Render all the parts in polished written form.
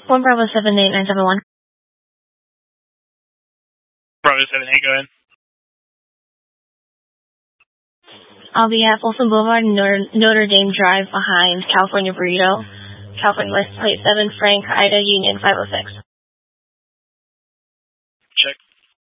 1 Bravo 78971. Bravo 78, go ahead. I'll be at Folsom Boulevard, Notre Dame Drive, behind California Burrito. California license plate 7, Frank, Ida, Union 506. Check.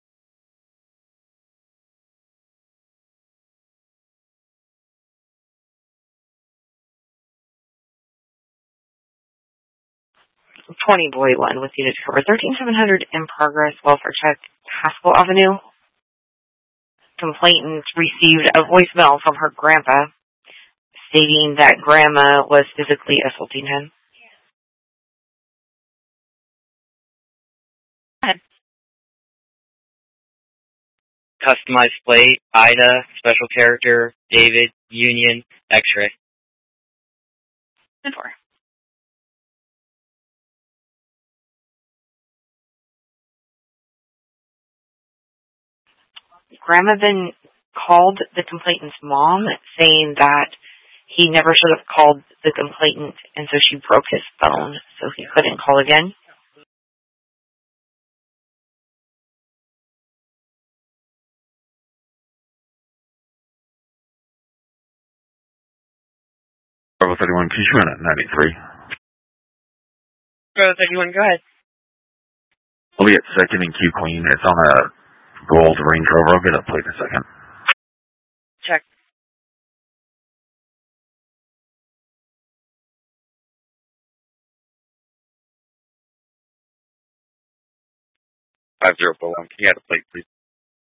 Boy 1 with unit cover 13700 in progress, welfare check, Haskell Avenue. Complainant received a voicemail from her grandpa stating that grandma was physically assaulting him. Customized plate, Ida, special character, David, Union, X-ray. 4. Grandma then called the complainant's mom, saying that he never should have called the complainant, and so she broke his phone, so he couldn't call again. Bravo 31, can you run at 93? Bravo 31, go ahead. We'll be at 2nd and Q Queen. It's on a gold Range Rover. I'll get a plate in a second. Check. Can you add a plate, please?